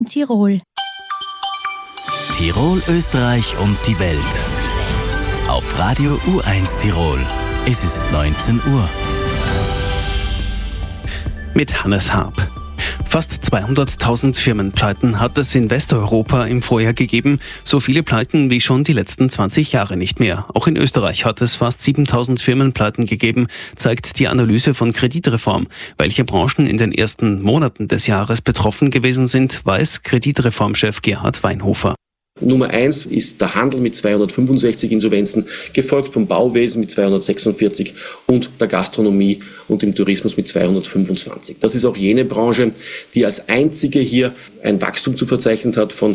Tirol. Tirol, Österreich und die Welt. Auf Radio U1 Tirol. Es ist 19 Uhr. Mit Hannes Harp. Fast 200.000 Firmenpleiten hat es in Westeuropa im Vorjahr gegeben. So viele Pleiten wie schon die letzten 20 Jahre nicht mehr. Auch in Österreich hat es fast 7.000 Firmenpleiten gegeben, zeigt die Analyse von Kreditreform. Welche Branchen in den ersten Monaten des Jahres betroffen gewesen sind, weiß Kreditreformchef Gerhard Weinhofer. Nummer 1 ist der Handel mit 265 Insolvenzen, gefolgt vom Bauwesen mit 246 und der Gastronomie und dem Tourismus mit 225. Das ist auch jene Branche, die als einzige hier ein Wachstum zu verzeichnen hat von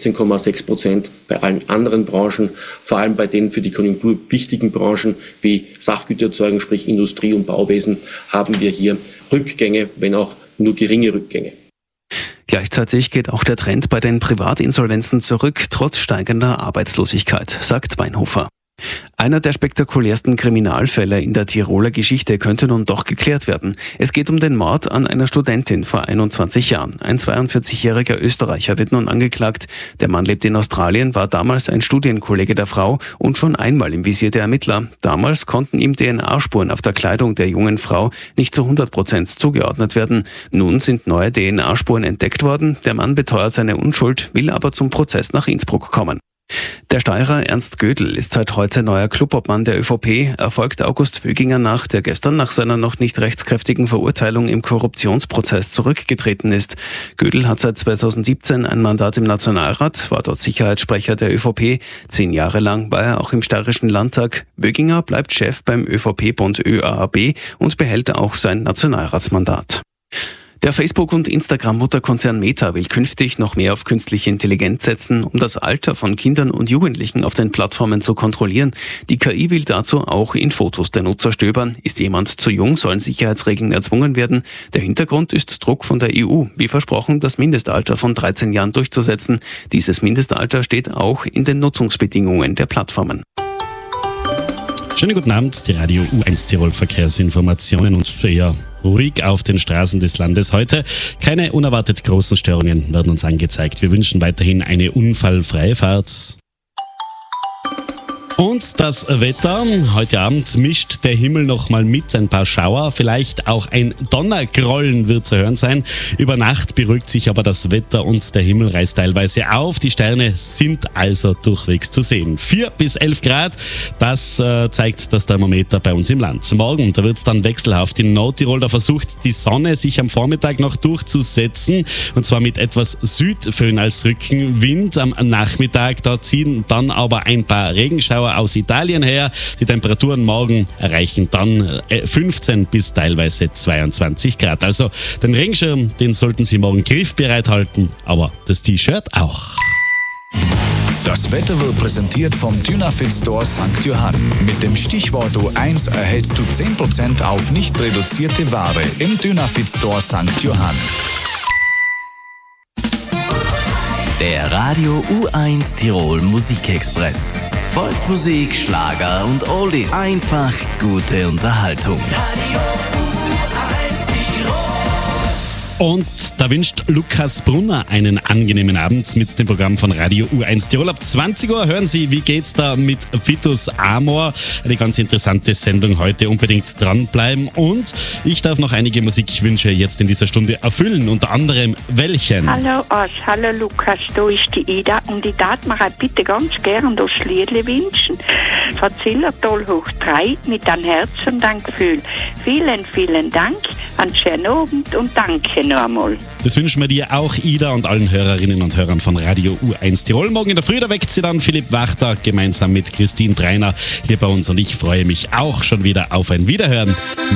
16,6%. Bei allen anderen Branchen, vor allem bei den für die Konjunktur wichtigen Branchen wie Sachgütererzeugung, sprich Industrie und Bauwesen, haben wir hier Rückgänge, wenn auch nur geringe Rückgänge. Gleichzeitig geht auch der Trend bei den Privatinsolvenzen zurück, trotz steigender Arbeitslosigkeit, sagt Weinhofer. Einer der spektakulärsten Kriminalfälle in der Tiroler Geschichte könnte nun doch geklärt werden. Es geht um den Mord an einer Studentin vor 21 Jahren. Ein 42-jähriger Österreicher wird nun angeklagt. Der Mann lebt in Australien, war damals ein Studienkollege der Frau und schon einmal im Visier der Ermittler. Damals konnten ihm DNA-Spuren auf der Kleidung der jungen Frau nicht zu 100% zugeordnet werden. Nun sind neue DNA-Spuren entdeckt worden. Der Mann beteuert seine Unschuld, will aber zum Prozess nach Innsbruck kommen. Der Steirer Ernst Gödel ist seit heute neuer Clubobmann der ÖVP. Er folgt August Wöginger nach, der gestern nach seiner noch nicht rechtskräftigen Verurteilung im Korruptionsprozess zurückgetreten ist. Gödel hat seit 2017 ein Mandat im Nationalrat, war dort Sicherheitssprecher der ÖVP. 10 Jahre lang war er auch im Steirischen Landtag. Wöginger bleibt Chef beim ÖVP-Bund ÖAAB und behält auch sein Nationalratsmandat. Der Facebook- und Instagram-Mutterkonzern Meta will künftig noch mehr auf künstliche Intelligenz setzen, um das Alter von Kindern und Jugendlichen auf den Plattformen zu kontrollieren. Die KI will dazu auch in Fotos der Nutzer stöbern. Ist jemand zu jung, sollen Sicherheitsregeln erzwungen werden. Der Hintergrund ist Druck von der EU. Wie versprochen, das Mindestalter von 13 Jahren durchzusetzen. Dieses Mindestalter steht auch in den Nutzungsbedingungen der Plattformen. Schönen guten Abend, die Radio U1 Tirol Verkehrsinformationen und eher ruhig auf den Straßen des Landes heute. Keine unerwartet großen Störungen werden uns angezeigt. Wir wünschen weiterhin eine unfallfreie Fahrt. Und das Wetter. Heute Abend mischt der Himmel nochmal mit, ein paar Schauer, vielleicht auch ein Donnergrollen wird zu hören sein. Über Nacht beruhigt sich aber das Wetter und der Himmel reißt teilweise auf. Die Sterne sind also durchwegs zu sehen. 4 bis 11 Grad, das zeigt das Thermometer bei uns im Land. Morgen, da wird es dann wechselhaft in Nordtirol. Da versucht die Sonne sich am Vormittag noch durchzusetzen und zwar mit etwas Südföhn als Rückenwind. Am Nachmittag, da ziehen dann aber ein paar Regenschauer aus Italien her. Die Temperaturen morgen erreichen dann 15 bis teilweise 22 Grad. Also den Regenschirm, den sollten Sie morgen griffbereit halten, aber das T-Shirt auch. Das Wetter wird präsentiert vom Dynafit Store St. Johann. Mit dem Stichwort U1 erhältst du 10% auf nicht reduzierte Ware im Dynafit Store St. Johann. Der Radio U1 Tirol Musikexpress. Volksmusik, Schlager und Oldies. Einfach gute Unterhaltung. Radio U1 Tirol. Und da wünscht Lukas Brunner einen angenehmen Abend mit dem Programm von Radio U1 Tirol. Ab 20 Uhr hören Sie, wie geht's da mit Vitus Amor. Eine ganz interessante Sendung heute, unbedingt dranbleiben. Und ich darf noch einige Musikwünsche jetzt in dieser Stunde erfüllen, unter anderem welchen? Hallo Asch, hallo Lukas, da ist die Ida und ich darf mir auch bitte ganz gern das Liedle wünschen. Von Zillertal hoch 3 mit einem Herz und einem Gefühl. Vielen, vielen Dank, einen schönen Abend und danke noch einmal. Das wünschen wir dir auch, Ida, und allen Hörerinnen und Hörern von Radio U1 Tirol. Morgen in der Früh, da weckt sie dann Philipp Wachter gemeinsam mit Christine Treiner hier bei uns und ich freue mich auch schon wieder auf ein Wiederhören.